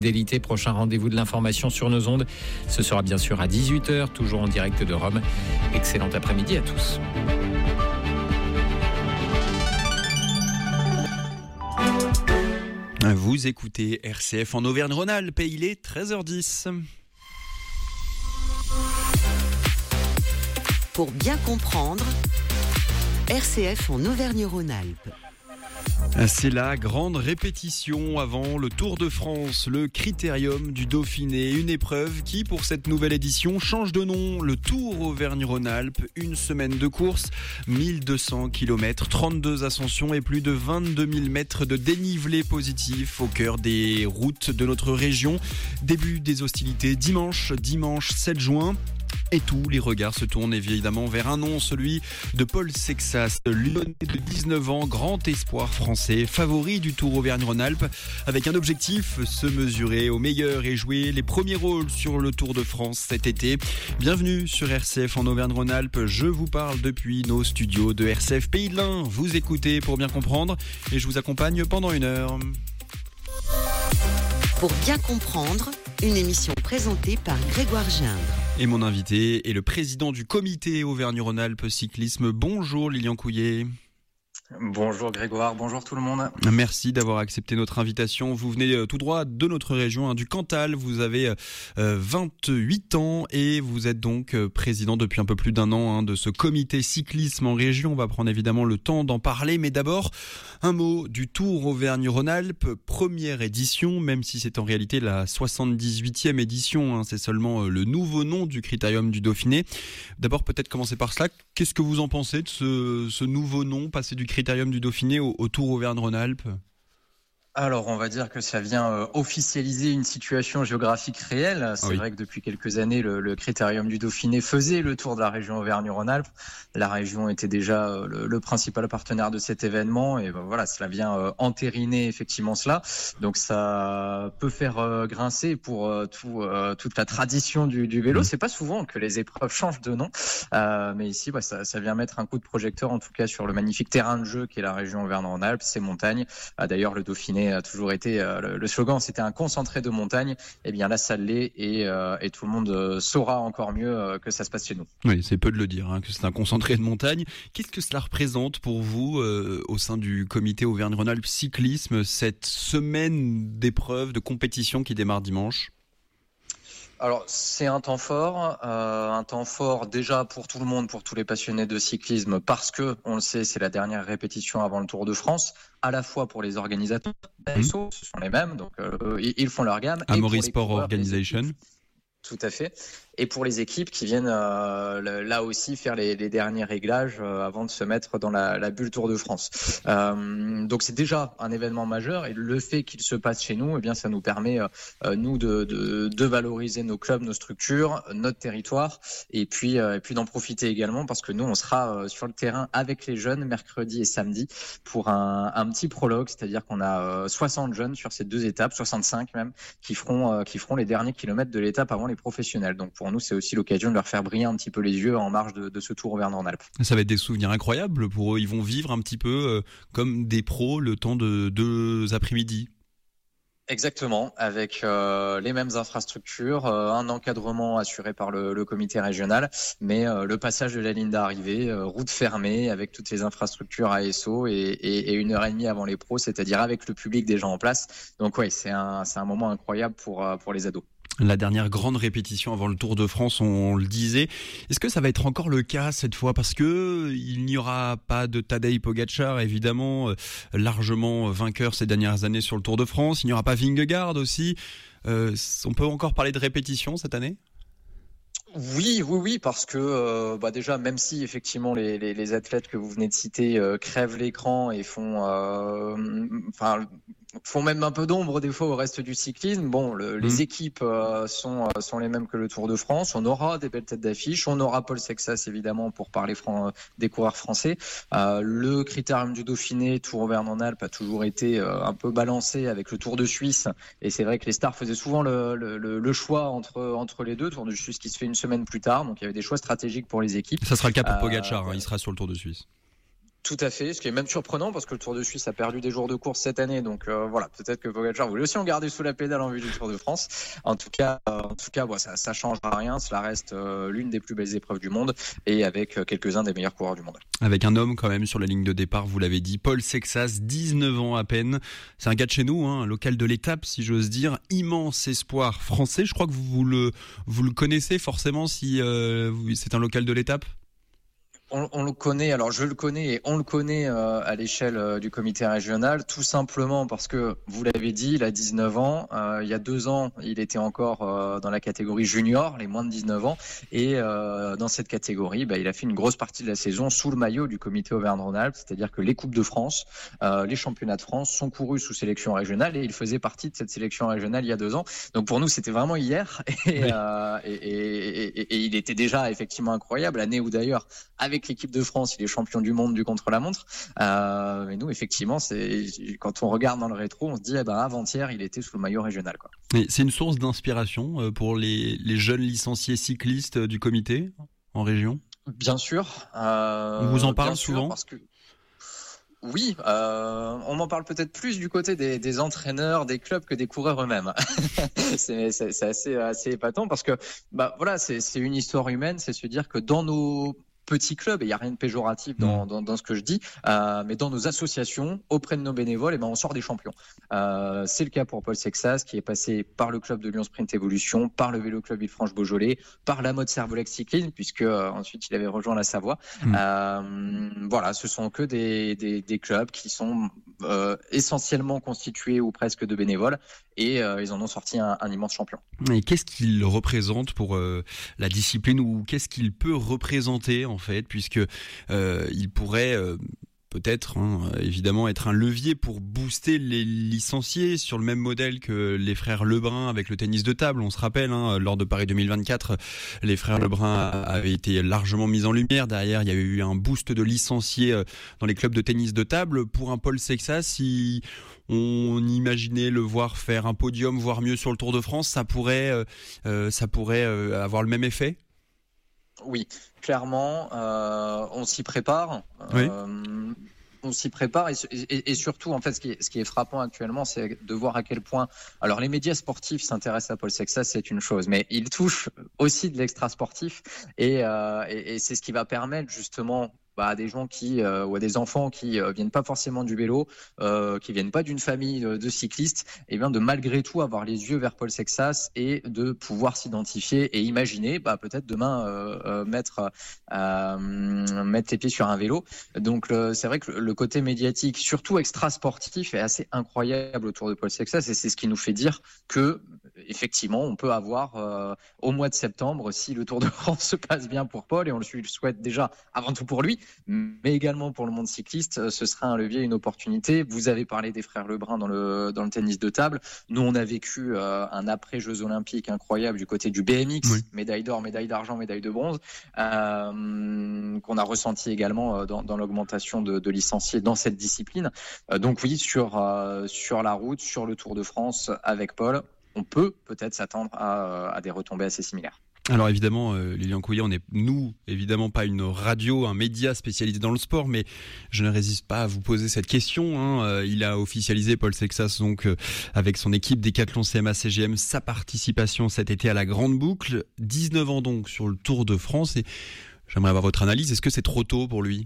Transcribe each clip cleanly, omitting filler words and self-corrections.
Fidélité, prochain rendez-vous de l'information sur nos ondes. Ce sera bien sûr à 18h, toujours en direct de Rome. Excellent après-midi à tous. Vous écoutez RCF en Auvergne-Rhône-Alpes et il est 13h10. Pour bien comprendre, RCF en Auvergne-Rhône-Alpes. C'est la grande répétition avant le Tour de France, le Critérium du Dauphiné, une épreuve qui, pour cette nouvelle édition, change de nom. Le Tour Auvergne-Rhône-Alpes, une semaine de course, 1200 km, 32 ascensions et plus de 22 000 mètres de dénivelé positif au cœur des routes de notre région. Début des hostilités dimanche 7 juin. Et tous les regards se tournent évidemment vers un nom, celui de Paul Sexas, lyonnais de 19 ans, grand espoir français, favori du Tour Auvergne-Rhône-Alpes, avec un objectif, se mesurer au meilleur et jouer les premiers rôles sur le Tour de France cet été. Bienvenue sur RCF en Auvergne-Rhône-Alpes, je vous parle depuis nos studios de RCF Pays de l'Ain. Vous écoutez pour bien comprendre et je vous accompagne pendant 1 heure. Pour bien comprendre, une émission présentée par Grégoire Gindre. Et mon invité est le président du comité Auvergne-Rhône-Alpes Cyclisme. Bonjour Lilian Couillet. Bonjour Grégoire, bonjour tout le monde. Merci d'avoir accepté notre invitation. Vous venez tout droit de notre région, du Cantal. Vous avez 28 ans et vous êtes donc président depuis un peu plus d'1 an de ce comité cyclisme en région. On va prendre évidemment le temps d'en parler, mais d'abord un mot du Tour Auvergne-Rhône-Alpes, première édition, même si c'est en réalité la 78e édition. C'est seulement le nouveau nom du Critérium du Dauphiné. D'abord peut-être commencer par cela. Qu'est-ce que vous en pensez de ce nouveau nom, passé du Critérium du Dauphiné au Tour Auvergne-Rhône-Alpes? Alors, on va dire que ça vient officialiser une situation géographique réelle. C'est vrai que depuis quelques années, le Critérium du Dauphiné faisait le tour de la région Auvergne-Rhône-Alpes. La région était déjà le principal partenaire de cet événement et voilà, cela vient entériner effectivement cela. Donc, ça peut faire grincer pour toute la tradition du vélo. C'est pas souvent que les épreuves changent de nom, mais ici, ça vient mettre un coup de projecteur en tout cas sur le magnifique terrain de jeu qu'est la région Auvergne-Rhône-Alpes, ses montagnes. D'ailleurs, le Dauphiné a toujours été le slogan, c'était un concentré de montagne. Eh bien là, ça l'est et tout le monde saura encore mieux que ça se passe chez nous. Oui, c'est peu de le dire, que c'est un concentré de montagne. Qu'est-ce que cela représente pour vous au sein du comité Auvergne-Rhône-Alpes Cyclisme, cette semaine d'épreuves, de compétition qui démarre dimanche? Alors, c'est un temps fort déjà pour tout le monde, pour tous les passionnés de cyclisme, parce que, on le sait, c'est la dernière répétition avant le Tour de France, à la fois pour les organisateurs, ce sont les mêmes, donc ils font leur gamme. Amaury Sport Organisation. Tout à fait. Et pour les équipes qui viennent là aussi faire les derniers réglages avant de se mettre dans la bulle Tour de France. Donc c'est déjà un événement majeur et le fait qu'il se passe chez nous, eh bien ça nous permet nous de valoriser nos clubs, nos structures, notre territoire et puis d'en profiter également parce que nous on sera sur le terrain avec les jeunes mercredi et samedi pour un petit prologue, c'est-à-dire qu'on a 60 jeunes sur ces 2 étapes, 65 même, qui feront les derniers kilomètres de l'étape avant les professionnels. Donc pour nous, c'est aussi l'occasion de leur faire briller un petit peu les yeux en marge de ce Tour Auvergne-Rhône-Alpes. Ça va être des souvenirs incroyables pour eux. Ils vont vivre un petit peu comme des pros le temps de 2 après-midi. Exactement, avec les mêmes infrastructures, un encadrement assuré par le comité régional, mais le passage de la ligne d'arrivée, route fermée, avec toutes les infrastructures ASO et 1h30 avant les pros, c'est-à-dire avec le public déjà en place. Donc oui, c'est un moment incroyable pour les ados. La dernière grande répétition avant le Tour de France, on le disait. Est-ce que ça va être encore le cas cette fois? Parce que il n'y aura pas de Tadej Pogačar, évidemment, largement vainqueur ces dernières années sur le Tour de France. Il n'y aura pas Vingegaard aussi. On peut encore parler de répétition cette année? Oui, parce que déjà, même si effectivement les athlètes que vous venez de citer crèvent l'écran et font même un peu d'ombre des fois au reste du cyclisme. Les équipes sont les mêmes que le Tour de France. On aura des belles têtes d'affiche. On aura Paul Sexas évidemment pour parler des coureurs français. Le Critérium du Dauphiné, Tour Auvergne-Rhône-Alpes a toujours été un peu balancé avec le Tour de Suisse. Et c'est vrai que les stars faisaient souvent le choix entre les deux. Tour de Suisse qui se fait une semaine plus tard. Donc il y avait des choix stratégiques pour les équipes. Ça sera le cas pour Pogačar. Il sera sur le Tour de Suisse. Tout à fait, ce qui est même surprenant parce que le Tour de Suisse a perdu des jours de course cette année, donc voilà, peut-être que Pogačar voulait aussi en garder sous la pédale en vue du Tour de France. En tout cas, bon, ça changera rien, cela reste l'une des plus belles épreuves du monde et avec quelques-uns des meilleurs coureurs du monde. Avec un homme quand même sur la ligne de départ, vous l'avez dit, Paul Sexas, 19 ans à peine. C'est un gars de chez nous, un local de l'étape si j'ose dire, immense espoir français. Je crois que vous le connaissez forcément si c'est un local de l'étape. On le connaît, alors je le connais et on le connaît à l'échelle du comité régional, tout simplement parce que, vous l'avez dit, il a 19 ans, il y a 2 ans, il était encore dans la catégorie junior, les moins de 19 ans, et dans cette catégorie, il a fait une grosse partie de la saison sous le maillot du comité Auvergne-Rhône-Alpes, c'est-à-dire que les Coupes de France, les championnats de France sont courus sous sélection régionale et il faisait partie de cette sélection régionale il y a 2 ans. Donc pour nous, c'était vraiment hier et il était déjà effectivement incroyable, l'année où d'ailleurs, avec l'équipe de France, il est champion du monde du contre-la-montre. Mais nous, effectivement, quand on regarde dans le rétro, on se dit, avant-hier, il était sous le maillot régional, quoi. Et c'est une source d'inspiration pour les jeunes licenciés cyclistes du comité en région ? Bien sûr. On vous en parle souvent ? Parce que... Oui, on m'en parle peut-être plus du côté des entraîneurs, des clubs que des coureurs eux-mêmes. c'est assez épatant parce que voilà, c'est une histoire humaine, c'est se dire que dans nos petits clubs, et il n'y a rien de péjoratif dans ce que je dis, mais dans nos associations, auprès de nos bénévoles, on sort des champions. C'est le cas pour Paul Sexas, qui est passé par le club de Lyon Sprint Evolution, par le Vélo Club Villefranche-Beaujolais, par la mode Cervelac Cycling, puisque ensuite il avait rejoint la Savoie. Voilà, ce sont que des clubs qui sont essentiellement constitués ou presque de bénévoles, et ils en ont sorti un immense champion. Et qu'est-ce qu'il représente pour la discipline, ou qu'est-ce qu'il peut représenter en fait, puisque il pourrait peut-être évidemment être un levier pour booster les licenciés sur le même modèle que les frères Lebrun avec le tennis de table. On se rappelle, lors de Paris 2024, les frères Lebrun avaient été largement mis en lumière. Derrière, il y a eu un boost de licenciés dans les clubs de tennis de table. Pour un Paul Sexas, si on imaginait le voir faire un podium, voire mieux sur le Tour de France, ça pourrait avoir le même effet ? Oui, clairement, on s'y prépare. Oui. On s'y prépare et surtout, en fait, ce qui est frappant actuellement, c'est de voir à quel point. Alors, les médias sportifs s'intéressent à Paul Sexas, c'est une chose, mais ils touchent aussi de l'extra sportif et c'est ce qui va permettre justement à des gens ou à des enfants qui viennent pas forcément du vélo, qui viennent pas d'une famille de cyclistes, de malgré tout avoir les yeux vers Paul Sexas et de pouvoir s'identifier et imaginer peut-être demain mettre les pieds sur un vélo. Donc c'est vrai que le côté médiatique, surtout extra sportif, est assez incroyable autour de Paul Sexas et c'est ce qui nous fait dire que effectivement on peut avoir au mois de septembre, si le Tour de France se passe bien pour Paul, et on le souhaite déjà avant tout pour lui, mais également pour le monde cycliste, ce sera un levier, une opportunité. Vous avez parlé des frères Lebrun dans le tennis de table. Nous, on a vécu un après-Jeux Olympiques incroyable du côté du BMX, oui. Médaille d'or, médaille d'argent, médaille de bronze, qu'on a ressenti également dans l'augmentation de licenciés dans cette discipline. Donc oui, sur la route, sur le Tour de France avec Paul, on peut peut-être s'attendre à des retombées assez similaires. Alors évidemment, Lilian Couillet, on n'est, nous, évidemment pas une radio, un média spécialisé dans le sport, mais je ne résiste pas à vous poser cette question. Il a officialisé, Paul Sexas, donc avec son équipe Décathlon CMA CGM, sa participation cet été à la Grande Boucle. 19 ans donc sur le Tour de France. Et j'aimerais avoir votre analyse. Est-ce que c'est trop tôt pour lui ?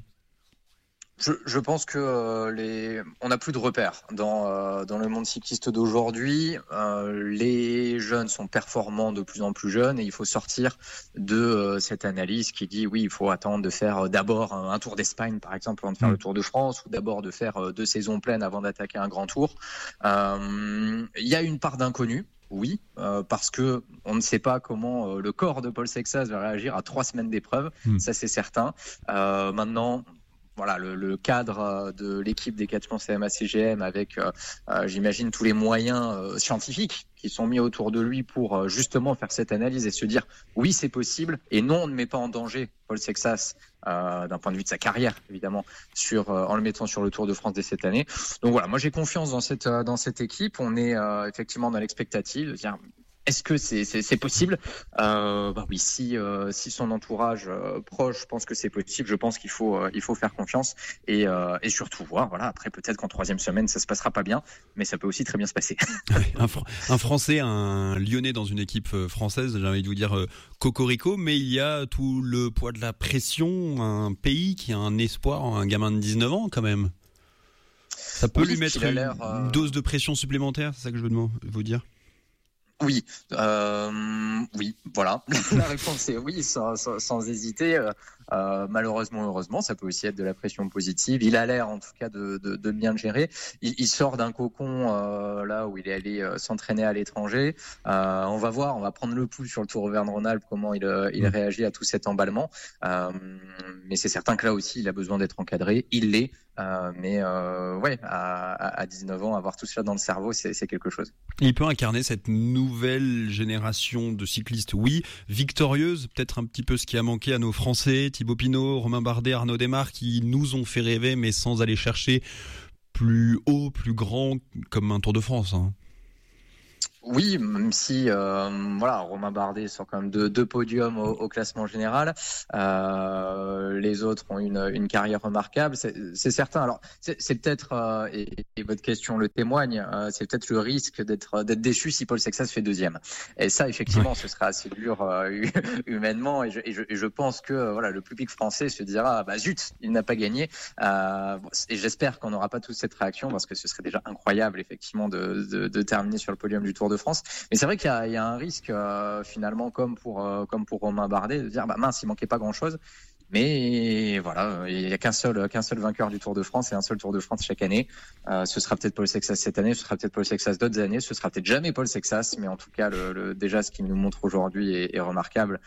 Je pense que on n'a plus de repères dans le monde cycliste d'aujourd'hui. Les jeunes sont performants de plus en plus jeunes et il faut sortir de cette analyse qui dit oui, il faut attendre de faire d'abord un Tour d'Espagne par exemple avant de faire le Tour de France, ou d'abord de faire 2 saisons pleines avant d'attaquer un grand tour. Il y a une part d'inconnu. Oui, parce que on ne sait pas comment le corps de Paul Sexas va réagir à 3 semaines d'épreuve, ça c'est certain. Maintenant, voilà, le cadre de l'équipe Décathlon CMA CGM avec, j'imagine, tous les moyens scientifiques qui sont mis autour de lui pour justement faire cette analyse et se dire oui, c'est possible, et non, on ne met pas en danger Paul Sexas d'un point de vue de sa carrière, évidemment, en le mettant sur le Tour de France dès cette année. Donc voilà, moi j'ai confiance dans cette équipe. On est effectivement dans l'expectative de dire Est-ce que c'est possible? Oui, si son entourage proche pense que c'est possible, je pense qu'il faut faire confiance et surtout voir. Voilà, après peut-être qu'en 3e semaine ça se passera pas bien, mais ça peut aussi très bien se passer. Un Français, un Lyonnais dans une équipe française, j'ai envie de vous dire cocorico, mais il y a tout le poids de la pression, un pays qui a un espoir, un gamin de 19 ans quand même. Ça peut lui mettre une dose de pression supplémentaire, c'est ça que je veux vous dire? Oui, voilà. La réponse est oui, sans hésiter. Malheureusement, heureusement, ça peut aussi être de la pression positive. Il a l'air, en tout cas, de bien le gérer. Il sort d'un cocon là où il est allé s'entraîner à l'étranger. On va voir, on va prendre le pouls sur le Tour Auvergne-Rhône-Alpes, comment il réagit à tout cet emballement. Mais c'est certain que là aussi, il a besoin d'être encadré. Il l'est. Mais à 19 ans, avoir tout cela dans le cerveau, c'est quelque chose. Il peut incarner cette nouvelle génération de cyclistes, oui, victorieuse, peut-être un petit peu ce qui a manqué à nos Français, Thibaut Pinot, Romain Bardet, Arnaud Démare, qui nous ont fait rêver, mais sans aller chercher plus haut, plus grand, comme un Tour de France. Oui, même si Romain Bardet sort quand même deux podiums au classement général. Les autres ont une carrière remarquable, c'est certain. Alors c'est peut-être et votre question le témoigne, c'est peut-être le risque d'être déçu si Paul Sexas fait 2e. Et ça, effectivement, ce sera assez dur humainement. Et je pense que le public français se dira zut, il n'a pas gagné. Et j'espère qu'on n'aura pas tous cette réaction parce que ce serait déjà incroyable effectivement de terminer sur le podium du Tour de France. Mais c'est vrai qu'il y a un risque finalement comme pour Romain Bardet de dire mince, il manquait pas grand chose. Mais voilà, il n'y a qu'un seul vainqueur du Tour de France et un seul Tour de France chaque année. Ce sera peut-être Paul Sexas cette année, ce sera peut-être Paul Sexas d'autres années, ce sera peut-être jamais Paul Sexas, mais en tout cas déjà ce qu'il nous montre aujourd'hui est remarquable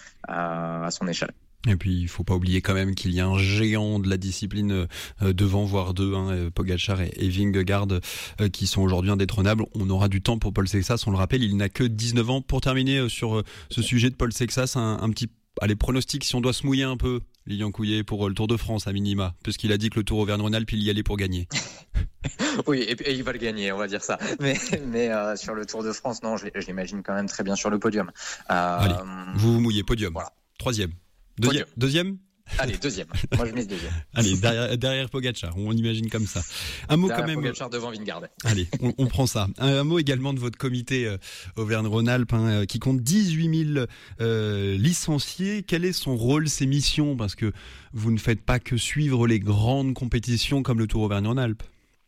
à son échelle. Et puis il faut pas oublier quand même qu'il y a un géant de la discipline devant, voire deux, Pogačar et Vingegaard qui sont aujourd'hui indétrônables. On aura du temps pour Paul Sexas, on le rappelle, il n'a que 19 ans. Pour terminer sur ce sujet de Paul Sexas, un petit pronostic si on doit se mouiller un peu, Lilian Couillet, pour le Tour de France à minima, puisqu'il a dit que le Tour Auvergne-Rhône-Alpes il y allait pour gagner. Oui, et il va le gagner, on va dire ça. Mais sur le Tour de France, non, je l'imagine quand même très bien sur le podium. Allez, vous mouillez, podium. Voilà. 3e. Deuxième Allez, 2e. Moi, je mise 2e. Allez, derrière Pogačar, on imagine comme ça. Un mot derrière quand même. Pogačar devant Vingegaard. Allez, on prend ça. Un mot également de votre comité Auvergne-Rhône-Alpes qui compte 18 000 licenciés. Quel est son rôle, ses missions? Parce que vous ne faites pas que suivre les grandes compétitions comme le Tour Auvergne-Rhône-Alpes.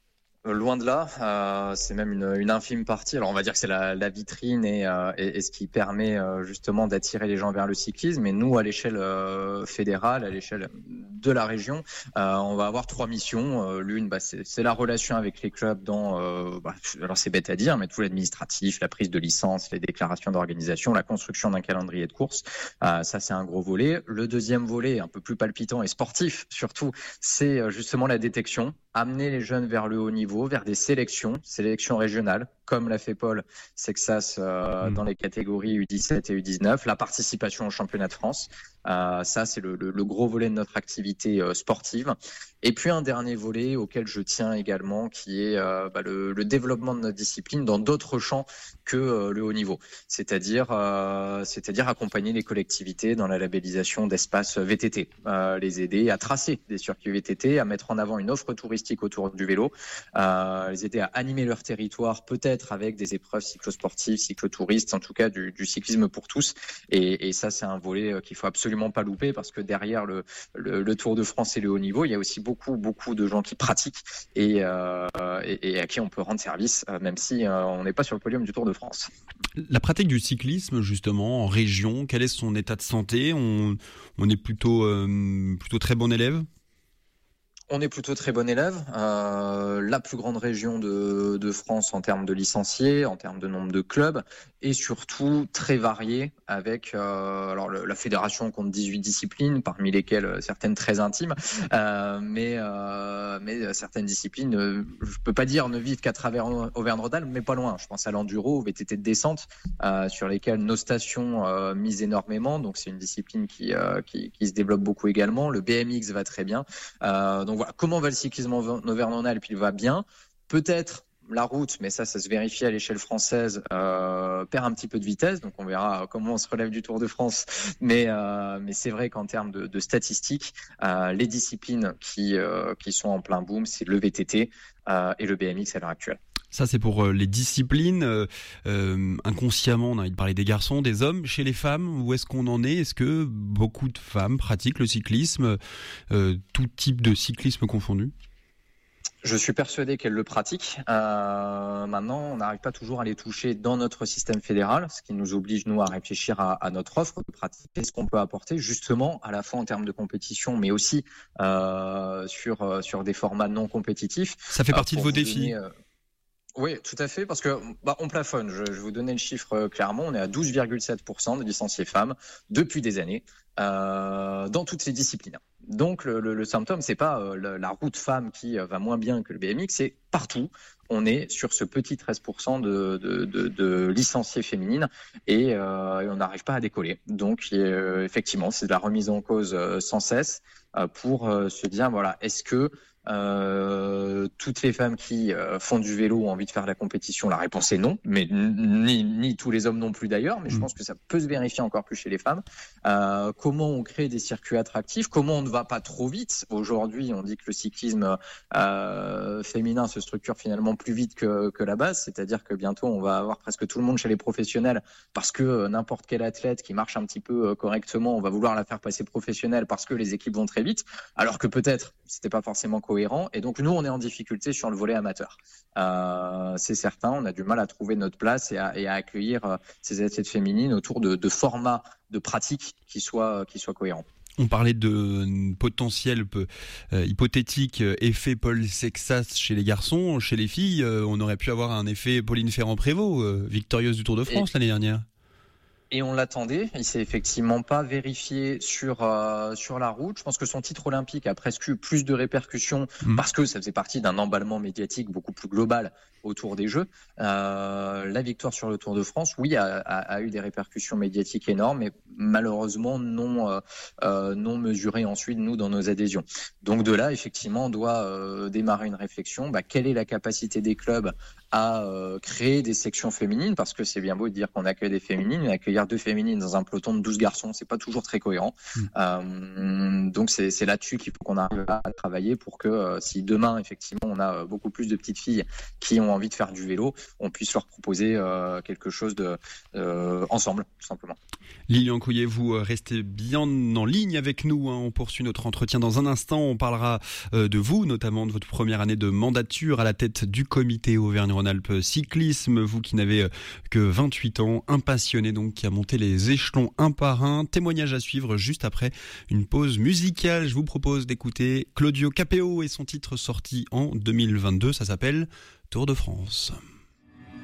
Loin de là, c'est même une infime partie. Alors on va dire que c'est la vitrine et ce qui permet justement d'attirer les gens vers le cyclisme. Mais nous, à l'échelle fédérale, à l'échelle de la région, on va avoir 3 missions. L'une, c'est la relation avec les clubs alors c'est bête à dire, mais tout l'administratif, la prise de licence, les déclarations d'organisation, la construction d'un calendrier de course. Ça, c'est un gros volet. Le deuxième volet, un peu plus palpitant et sportif surtout, c'est justement la détection. Amener les jeunes vers le haut niveau, vers des sélections régionales, comme l'a fait Paul Sexas dans les catégories U17 et U19, la participation au championnat de France. Ça, c'est le gros volet de notre activité sportive. Et puis un dernier volet auquel je tiens également, qui est le développement de notre discipline dans d'autres champs que le haut niveau. C'est-à-dire accompagner les collectivités dans la labellisation d'espaces VTT, les aider à tracer des circuits VTT, à mettre en avant une offre touristique autour du vélo, les aider à animer leur territoire, peut-être avec des épreuves cyclosportives, cyclotouristes, en tout cas du cyclisme pour tous. Et ça, c'est un volet qu'il faut absolument pas louper, parce que derrière le Tour de France et le haut niveau, il y a aussi beaucoup de gens qui pratiquent et à qui on peut rendre service, même si on n'est pas sur le podium du Tour de France. La pratique du cyclisme, justement, en région, quel est son état de santé? On est plutôt très bon élève? On est plutôt très bon élève. La plus grande région de France en termes de licenciés, en termes de nombre de clubs, et surtout très variée avec la fédération compte 18 disciplines, parmi lesquelles certaines très intimes, mais certaines disciplines, je peux pas dire ne vivent qu'à travers Auvergne-Rhône-Alpes, mais pas loin. Je pense à l'enduro, au VTT de descente, sur lesquels nos stations misent énormément. Donc c'est une discipline qui se développe beaucoup également. Le BMX va très bien. Donc voilà, comment va le cyclisme en Auvergne-Rhône-Alpes? Il va bien. Peut-être la route, mais ça se vérifie à l'échelle française, perd un petit peu de vitesse. Donc on verra comment on se relève du Tour de France. Mais c'est vrai qu'en termes de statistiques, les disciplines qui sont en plein boom, c'est le VTT et le BMX à l'heure actuelle. Ça, c'est pour les disciplines. Inconsciemment, on a envie de parler des garçons, des hommes. Chez les femmes, où est-ce qu'on en est ? Est-ce que beaucoup de femmes pratiquent le cyclisme, tout type de cyclisme confondu ? Je suis persuadé qu'elles le pratiquent. Maintenant, on n'arrive pas toujours à les toucher dans notre système fédéral, ce qui nous oblige, nous, à réfléchir à notre offre de pratique, ce qu'on peut apporter, justement, à la fois en termes de compétition, mais aussi sur des formats non compétitifs. Ça fait partie de vos défis. Oui, tout à fait, parce que on plafonne. Je vais vous donner le chiffre clairement. On est à 12,7% de licenciés femmes depuis des années dans toutes les disciplines. Donc le symptôme, c'est pas la route femme qui va moins bien que le BMX, c'est partout. On est sur ce petit 13% de licenciés féminines et on n'arrive pas à décoller. Donc effectivement, c'est de la remise en cause sans cesse pour se dire voilà, est-ce que toutes les femmes qui font du vélo ont envie de faire de la compétition? La réponse est non, mais ni tous les hommes non plus d'ailleurs, mais je pense que ça peut se vérifier encore plus chez les femmes. Comment on crée des circuits attractifs? Comment on ne va pas trop vite? Aujourd'hui, on dit que le cyclisme féminin se structure finalement plus vite que la base, c'est-à-dire que bientôt on va avoir presque tout le monde chez les professionnels parce que n'importe quel athlète qui marche un petit peu correctement, on va vouloir la faire passer professionnelle parce que les équipes vont très vite, alors que peut-être c'était pas forcément cohérent. Et donc nous, on est en difficulté sur le volet amateur. C'est certain, on a du mal à trouver notre place et à accueillir ces athlètes féminines autour de formats de pratiques qui soient cohérents. On parlait de potentiel hypothétique effet Paul Sexas chez les garçons. Chez les filles, on aurait pu avoir un effet Pauline Ferrand-Prévot, victorieuse du Tour de France l'année dernière. Et on l'attendait, il s'est effectivement pas vérifié sur la route. Je pense que son titre olympique a presque eu plus de répercussions parce que ça faisait partie d'un emballement médiatique beaucoup plus global autour des Jeux. La victoire sur le Tour de France, oui, a eu des répercussions médiatiques énormes, mais malheureusement non mesurées ensuite, nous, dans nos adhésions. Donc de là, effectivement, on doit démarrer une réflexion. Quelle est la capacité des clubs à créer des sections féminines? Parce que c'est bien beau de dire qu'on accueille des féminines, mais accueillir 2 féminines dans un peloton de 12 garçons, c'est pas toujours très cohérent. Donc c'est là-dessus qu'il faut qu'on arrive à travailler pour que si demain, effectivement, on a beaucoup plus de petites filles qui ont envie de faire du vélo, on puisse leur proposer quelque chose ensemble, tout simplement. Lilian Couillet, vous restez bien en ligne avec nous. On poursuit notre entretien dans un instant. On parlera de vous, notamment de votre première année de mandature à la tête du comité Auvergne-Rhône-Alpes Cyclisme. Vous qui n'avez que 28 ans, un passionné donc qui a monté les échelons un par un. Témoignage à suivre juste après une pause musicale. Je vous propose d'écouter Claudio Capéo et son titre sorti en 2022. Ça s'appelle Tour de France.